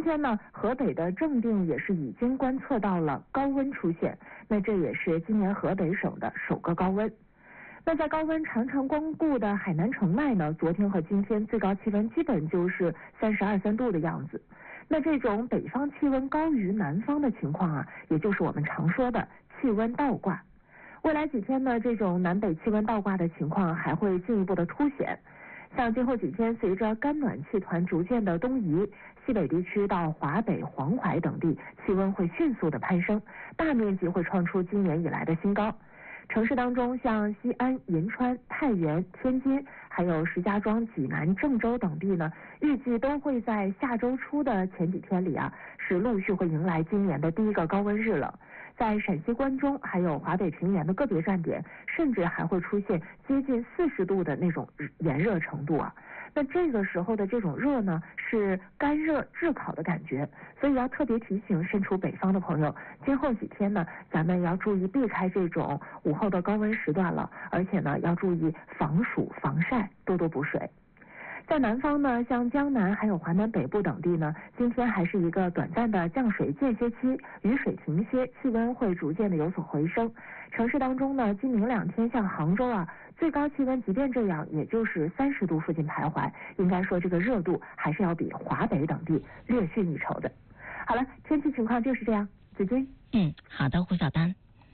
天呢，河北的正定也是已经观测到了高温出现，那这也是今年河北省的首个高温。那在高温常常光顾的海南澄迈呢，昨天和今天最高气温基本就是32、3度的样子。那这种北方气温高于南方的情况啊，也就是我们常说的气温倒挂。未来几天呢，这种南北气温倒挂的情况还会进一步的凸显。像今后几天，随着干暖气团逐渐的东移，西北地区到华北、黄淮等地气温会迅速的攀升，大面积会创出今年以来的新高。城市当中，像西安、银川、太原、天津，还有石家庄、济南、郑州等地呢，预计都会在下周初的前几天里啊，是陆续会迎来今年的第一个高温日了。在陕西关中还有华北平原的个别站点，甚至还会出现接近40度的那种炎热程度啊。那这个时候的这种热呢，是干热炙烤的感觉，所以要特别提醒身处北方的朋友，今后几天呢，咱们要注意避开这种午后的高温时段了，而且呢，要注意防暑防晒，多多补水。在南方呢，像江南还有华南北部等地呢，今天还是一个短暂的降水间歇期，雨水停歇，气温会逐渐的有所回升。城市当中呢，今明2天像杭州啊，最高气温即便这样，也就是30度附近徘徊，应该说这个热度还是要比华北等地略逊一筹的。好了，天气情况就是这样，再见。 好的，胡小丹。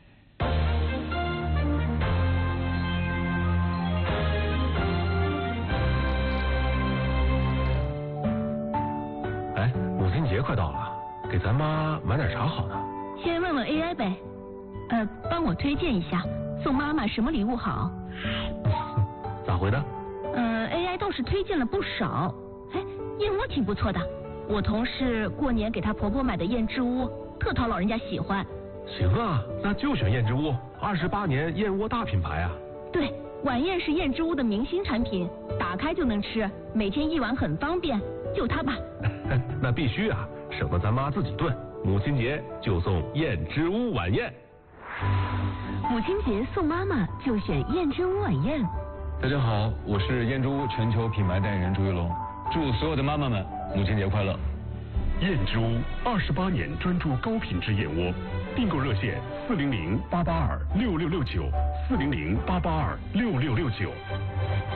母亲节快到了，给咱妈买点啥好呢？ 先问问 AI 呗，帮我推荐一下，送妈妈什么礼物好？ 咋回的 ？AI 倒是推荐了不少，燕窝挺不错的。我同事过年给她婆婆买的燕之屋，特讨老人家喜欢。 行啊，那就选燕之屋，28年燕窝大品牌啊。 对，晚宴是燕之屋的明星产品，打开就能吃，每天1碗很方便，就它吧。 那必须啊，省得咱妈自己炖。母亲节就送燕之屋晚宴。 母亲节送妈妈就选燕之屋晚宴。 大家好，我是燕之屋全球品牌代言人朱一龙，祝所有的妈妈们母亲节快乐。 燕之屋28年专注高品质燕窝，订购热线400-882-6669，400-882-6669。